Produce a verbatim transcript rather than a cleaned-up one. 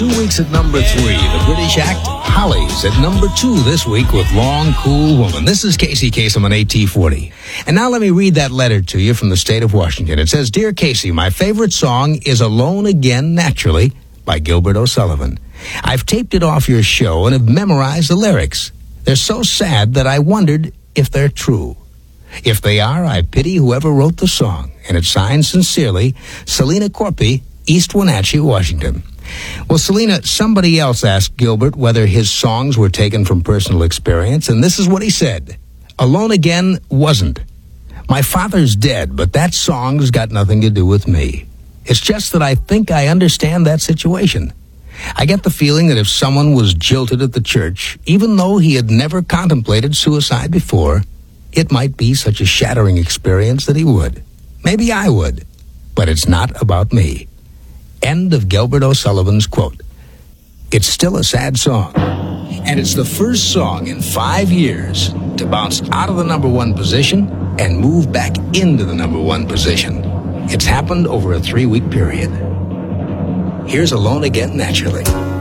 two weeks at number three. The British act Hollies at number two this week with Long Cool Woman. This is Casey Kasem on A T forty. And now let me read that letter to you from the state of Washington. It says, Dear Casey, my favorite song is Alone Again Naturally by Gilbert O'Sullivan. I've taped it off your show and have memorized the lyrics. They're so sad that I wondered if they're true. If they are, I pity whoever wrote the song. And it's signed sincerely, Selena Corpy, East Wenatchee, Washington. Well, Selena, somebody else asked Gilbert whether his songs were taken from personal experience, and this is what he said. Alone Again wasn't. My father's dead, but that song's got nothing to do with me. It's just that I think I understand that situation. I get the feeling that if someone was jilted at the church, even though he had never contemplated suicide before, it might be such a shattering experience that he would. Maybe I would. But it's not about me. End of Gilbert O'Sullivan's quote. It's still a sad song. And it's the first song in five years to bounce out of the number one position and move back into the number one position. It's happened over a three-week period. Here's Alone Again Naturally.